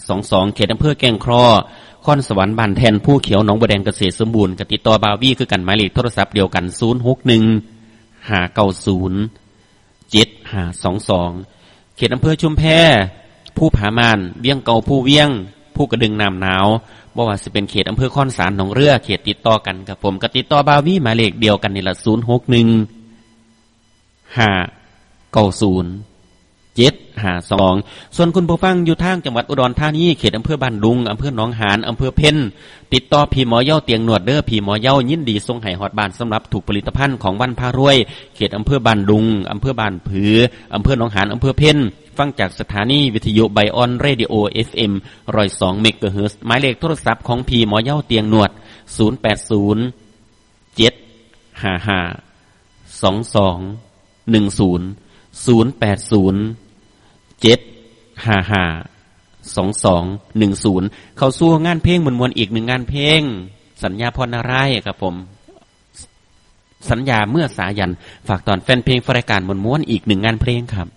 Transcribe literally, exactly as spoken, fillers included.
สองสองเขตอำเภอแก่งครอค่อนสวรรค์บ้านแทนผู้เขียวหนองบัวแดงเกษตรสมบูรณ์กติดต่อบาวี่คือกันหมายเลขโทรศัพท์เดียวกันศูนย์ หก หนึ่ง ห้า เก้า ศูนย์ เจ็ด ห้า สอง สองเขตอำเภอชุมแพผู้ผามานเวียงเก่าผู้เวียงผู้กระดึงน้ำหนาวบ่ว่าสิเป็นเขตอำเภอค่อนสารหนองเรือเขตติดต่อกันครับผมกติดต่อบาวี่หมายเลขเดียวกันนี่ละศูนย์ หก หนึ่ง ห้า เก้า ศูนย์ เจ็ด ห้า สองส่วนคุณผู้ฟังอยู่ทางจังหวัดอุดรธานีเขตอำเภอบ้านดุงอำเภอหนองหานอำเภอเพ็ญติดต่อพี่หมอเย้าเตียงหนวดเด้อพี่หมอเย้ายินดีส่งให้ฮอดบ้านสำหรับถูกผลิตภัณฑ์ของวันพารวยเขตอำเภอบ้านดุงอำเภอบ้านผืออำเภอหนองหานอำเภอเพ็ญฟังจากสถานีวิทยุไบออนเรดิโอ เอฟ เอ็ม หนึ่งร้อยสอง เมกะเฮิรตซ์หมายเลขโทรศัพท์ของพี่หมอเย้าเตียงหนวดศูนย์ แปด ศูนย์ เจ็ด ห้า ห้า สอง สอง หนึ่ง ศูนย์ ศูนย์ แปด ศูนย์ เจ็ด ห้า ห้า สอง สอง หนึ่ง ศูนย์เข้าสู่งานเพลงมวลๆอีกหนึ่งงานเพลงสัญญาพรนารายณ์ครับผมสัญญาเมื่อสายันฝากตอนแฟนเพลงรายการมวลๆอีกหนึ่งงานเพลงครับ